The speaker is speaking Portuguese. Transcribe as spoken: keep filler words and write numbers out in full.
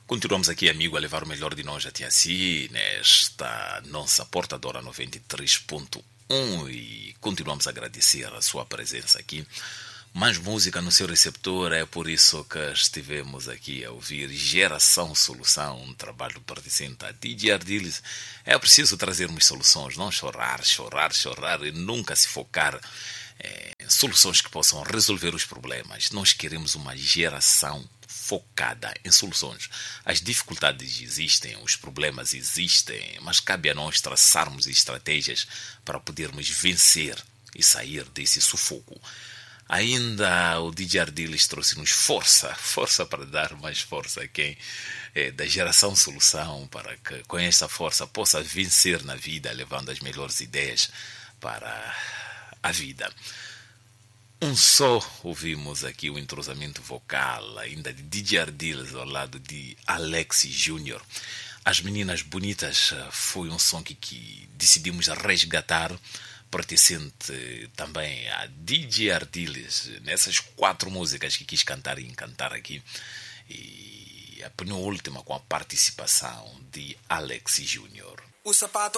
Continuamos aqui, amigo, a levar o melhor de nós até si, nesta nossa portadora noventa e três ponto um, e continuamos a agradecer a sua presença aqui. Mais música no seu receptor, é por isso que estivemos aqui a ouvir Geração Solução, um trabalho pertencente a D J Ardiles. É preciso trazermos soluções, não chorar, chorar, chorar e nunca se focar em soluções que possam resolver os problemas. Nós queremos uma geração focada em soluções. As dificuldades existem, os problemas existem, mas cabe a nós traçarmos estratégias para podermos vencer e sair desse sufoco. Ainda o D J Ardiles trouxe-nos força, força para dar mais força a quem é da geração solução, para que com esta força possa vencer na vida, levando as melhores ideias para a vida. Um só ouvimos aqui o entrosamento vocal, ainda de D J Ardiles ao lado de Alex Júnior. As Meninas Bonitas foi um som que, que decidimos resgatar, pertencente também a D J Ardiles, nessas quatro músicas que quis cantar e encantar aqui. E a penúltima com a participação de Alex Júnior. O sapato